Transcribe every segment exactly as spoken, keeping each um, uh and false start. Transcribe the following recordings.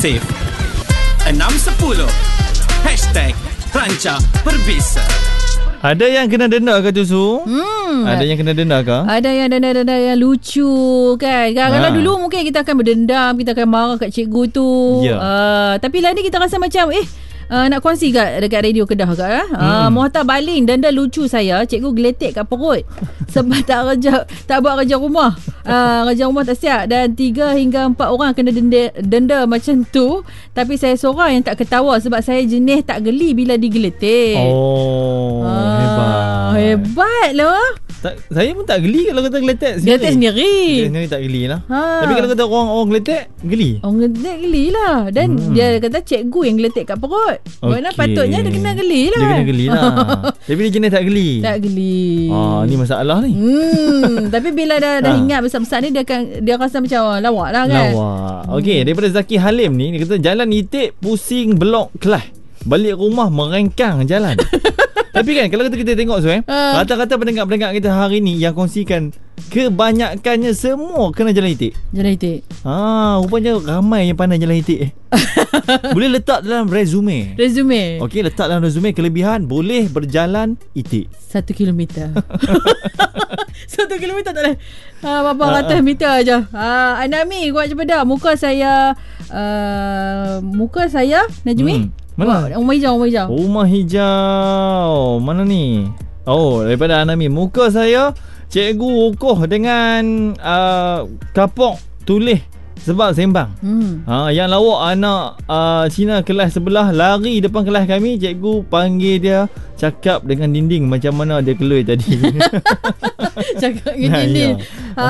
Aktif enam sepuluh Hashtag Ranca Berbisa. Ada yang kena denda ke tu Su? Hmm. Ada yang kena denda ke? Ada yang denda-denda yang lucu kan. Kalau Ha. dulu mungkin kita akan berdendam, kita akan marah kat cikgu tu. Ya. Uh, tapi lah ni kita rasa macam eh Uh, nak kongsi kat dekat radio Kedah kat eh? uh, Hmm. Muhtar Baling denda lucu saya. Cikgu geletek kat perut sebab tak kerja, tak buat kerja rumah. uh, Kerja rumah tak siap. Dan tiga hingga empat orang kena denda, denda macam tu. Tapi saya seorang yang tak ketawa sebab saya jenis tak geli bila digeletek. Oh, Ah, hebat. Hebat lah. Tak, saya pun tak geli kalau kata geletek sendiri. Geletek sendiri. Geletek sendiri tak geli lah. Ha. Tapi kalau kata orang-orang geletek, geli. Orang geletek geli lah. Dan Hmm. dia kata cikgu yang geletek kat perut. Mana Okey. patutnya dia kena geli lah. Dia kena geli lah. Tapi dia jenis tak geli. Tak geli. Ah, ni masalah ni. Hmm, tapi bila dah dah Ha. ingat besar-besar ni dia akan dia rasa macam oh, lawak lah kan. Lawak. Okey, daripada Zaki Halim ni, dia kata jalan itik pusing blok kelas. Balik rumah merengkang jalan. Tapi kan kalau kita tengok so eh, Ha. rata-rata pendengar-pendengar kita hari ni yang kongsikan kebanyakannya semua kena jalan itik. Jalan itik. Ah, rupanya ramai yang pandai jalan itik eh. Boleh letak dalam resume. Resume. Okey, letak dalam resume kelebihan boleh berjalan itik. Satu kilometer. Satu kilometer tak boleh. Ha, berapa Ha, ratus ha. meter aja. Ha, Anami kuat cepada. Muka saya uh, muka saya Najmi. Hmm. Mana? Oh, rumah hijau, rumah hijau. Rumah hijau. Mana ni? Oh, daripada Anami. Muka saya cikgu ukuh dengan uh, kapok tulis sebab sembang. Hmm. Ha, yang lawak anak uh, Cina kelas sebelah lari depan kelas kami, cikgu panggil dia cakap dengan dinding macam mana dia keloi tadi. Cakap dengan Nah, dinding. ya. Ha,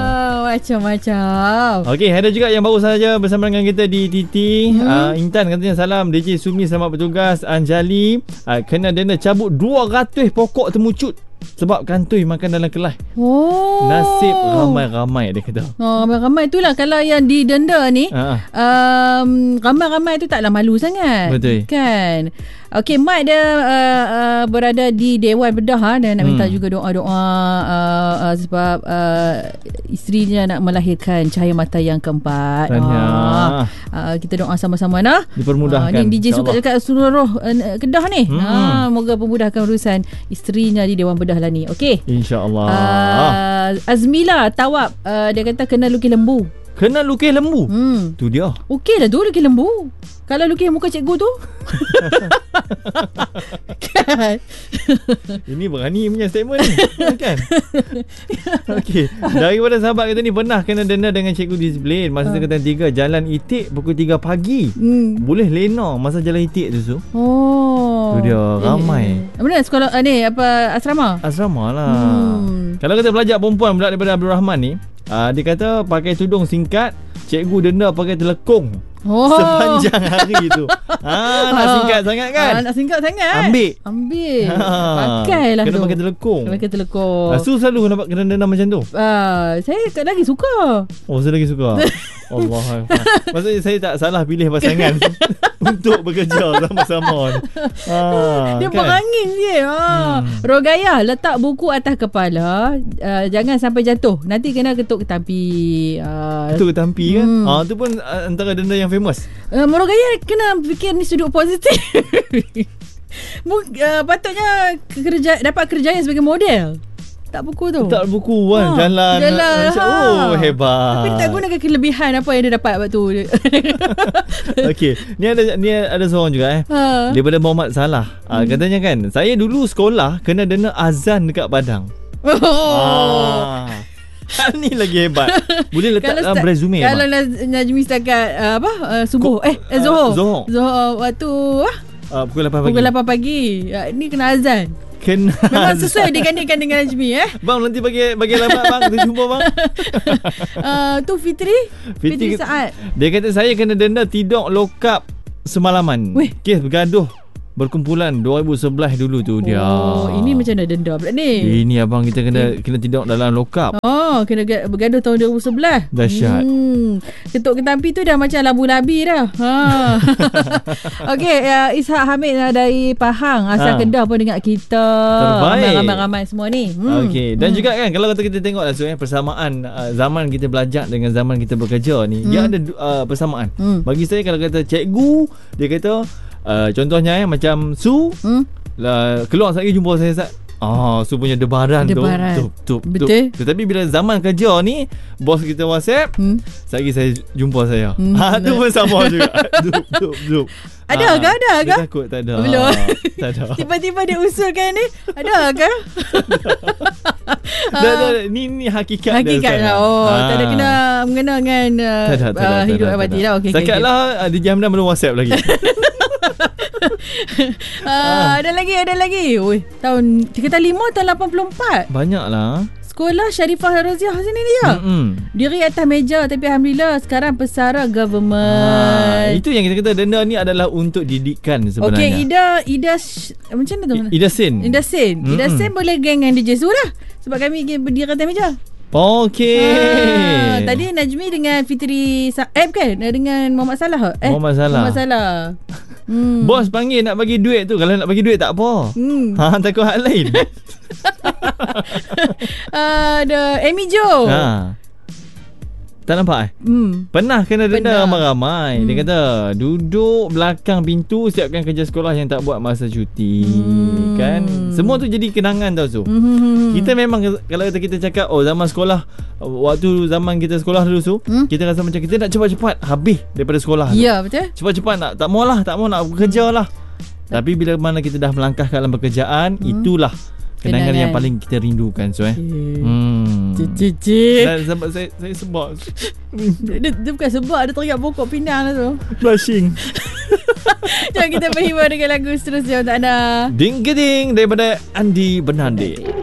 macam-macam. Okey, ada juga yang baru saja bersama dengan kita di T T. Hmm. Uh, Intan katanya salam D J Sumi, selamat bertugas. Anjali uh, kena denda cabut dua ratus pokok temucut sebab kantoi makan dalam kelas. Oh. Nasib ramai-ramai dia kata. Oh, ramai-ramai itulah kalau yang didenda ni. Ha. Um, ramai-ramai tu taklah malu sangat. Betul. Kan. Okey, Mat dia uh, uh, berada di Dewan Bedah ha, dan nak minta Hmm. juga doa-doa uh, uh, sebab uh, isterinya nak melahirkan cahaya mata yang keempat. Tahniah. Ah, uh, kita doa sama-sama nah. Dipermudahkan. Ah, ni D J suka InsyaAllah. dekat seluruh uh, Kedah ni. Hmm. Ah, moga pemudahkan urusan isterinya di Dewan Bedah lah ni. Okey. InsyaAllah. Uh, Azmila Tawab uh, dia kata kena lukis lembu. Kena lukis lembu. Hmm. Tu dia. Okey dah tu lukis lembu. Kalau lukis muka cikgu tu kan. Ini berani punya statement ni. Kan? Okey. Daripada sahabat kita ni, pernah kena denda dengan cikgu disiplin masa Ha. tingkatan tiga jalan itik pukul tiga pagi. Hmm. Boleh lena masa jalan itik tu Su. Oh. Tu dia, ramai. Eh, mana sekolah uh, ni apa asrama? Asrama lah. Hmm. Kalau kita pelajar perempuan pula daripada Abdul Rahman ni, uh, dia kata pakai tudung singkat, cikgu denda pakai telekung. Oh. Sepanjang hari tu. Ah, nak singkat sangat kan? Ah, nak singkat sangat. Ambil. Ambil. Ha. Pakailah Kena tu. pakai telekung. Kena pakai telekung. Ah, Su selalu kena, kena denda macam tu. Ah, saya kat lagi suka. Oh, saya lagi suka. Allah. Maksudnya saya tak salah pilih pasangan untuk bekerja sama-sama. Ah, Dia kan? berangin je. Ha. Hmm. Rogaya letak buku atas kepala, uh, jangan sampai jatuh. Nanti kena ketuk ketampi. Uh, Itu ketampi kan? Hmm. Ah, tu pun uh, antara denda yang famous. Uh, Rogaya kena fikir ni sudut positif. Mung- uh, patutnya kerja dapat kerjaya sebagai model. Tak buku tu. Tak buku kan, Ha, jalan. jalan, Macam, ha. oh, hebat. Tapi tak gunakan kelebihan apa yang dia dapat waktu tu. Okey, ni ada ni ada seorang juga eh. Ha. Daripada Muhammad Salah. Ah, katanya kan, saya dulu sekolah kena dena azan dekat Padang. Oh. Ah. Hal ni lagi hebat. Boleh letak dalam start- resume. Kalau Abang. Naz- Najmi setakat uh, apa uh, subuh Ko- eh, eh uh, Zohor. Zohor. Zohor waktu ah, Ah, pukul lapan pagi. pukul lapan pagi. Uh, ni kena azan. Kena Memang azan. sesuai digandikan dengan Najmi eh. Bang, nanti bagi bagi alamat bang, kita jumpa bang. uh, tu Fitri Fitri, Fitri- Saad. Dia kata saya kena denda tidur lokap semalaman. Weh. Kes bergaduh berkumpulan dua ribu sebelas dulu tu dia. Oh, ini macam mana denda pula ni? Ini abang kita kena okay. kena tidur dalam lock up. Oh, kena bergaduh tahun dua ribu sebelas. Dahsyat. Hmm. Ketuk ketampi tu dah macam labu-labi dah. Ha. Okey, uh, Ishak Hamid uh, dari Pahang, asal ha. Kedah pun dengar kita. Terbaik. Ramai-ramai semua ni. Hmm. Okey, dan hmm. juga kan kalau kata kita tengok langsung eh persamaan uh, zaman kita belajar dengan zaman kita bekerja ni, hmm. dia ada uh, persamaan. Hmm. Bagi saya kalau kata cikgu, dia kata uh, contohnya eh macam Su hmm? lah, keluar sekali jumpa saya Ustaz. Ah, Su punya debaran, debaran. tu. Tup, tup, betul. tup. Tetapi bila zaman kerja ni, bos kita WhatsApp, hmm? sekali saya jumpa saya. Hmm. Ha, tu pun sama juga. Dup, dup, dup. Ada ke? Ada ke? Dia takut tak ada. Belum. Tak ada. Tiba-tiba dia usulkan ni. Ada ke? Dah, dah, ni ni hakikat, hakikat dia. Hakikat lah. Oh, ha. tak ada kena mengena dengan uh, tak ada, tak ada, uh, hidup tak ada, abadi lah. Okey. Sekatlah okay. Di jam enam belum WhatsApp lagi. uh, ah. Ada lagi, ada lagi. Oi, tahun kita lima tahun lapan puluh empat. Banyaklah. Sekolah Sharifah Roziah sini dia. Mm-mm. Diri atas meja tapi alhamdulillah sekarang pesara government. Ah, itu yang kita kata denda ni adalah untuk didikan sebenarnya. Okey, Ida Ida macam mana tu? Ida Sin. Ida Sin. Ida Sin boleh geng dengan D J Su lah. Sebab kami berdiri atas meja. Okey. Ah, tadi Najmi dengan Fitri eh bukan dengan Muhammad Salah. Eh, Muhammad Salah. Muhammad Salah. Hmm. Bos panggil nak bagi duit tu. Kalau nak bagi duit tak apa. Hmm. Ha, takut hal lain. Ada uh, Amy Jo. Ha. Tak nampak eh? Hmm. Pernah kena denda ramai-ramai. Hmm. Dia kata duduk belakang pintu siapkan kerja sekolah yang tak buat masa cuti. Hmm. Kan? Semua tu jadi kenangan tau Su. Hmm. Kita memang kalau kita, kita cakap oh zaman sekolah, waktu zaman kita sekolah dulu Su, hmm? kita rasa macam kita nak cepat-cepat habis daripada sekolah. Ya, betul. Cepat-cepat nak, tak maulah, tak mau nak bekerja lah. Tapi bila mana kita dah melangkah ke dalam pekerjaan, hmm. itulah kenangan, kenangan yang paling kita rindukan so eh. Hmm. Cik. Dan sebab saya saya sebab dia, dia bukan sebab dia teriak pokok pinang lah tu. Blushing. Jom kita berhibur dengan lagu seterusnya untuk anda. Ding geding daripada Andi Bernandi.